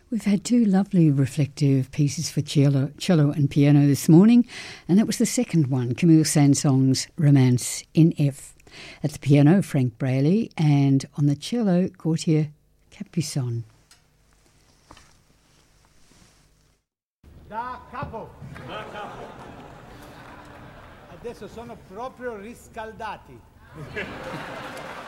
We've had two lovely reflective pieces for cello and piano this morning, and that was the second one, Camille Saint-Saëns' Romance in F. At the piano, Frank Braley, and on the cello, Gauthier Capuçon. Da capo. Adesso sono proprio riscaldati.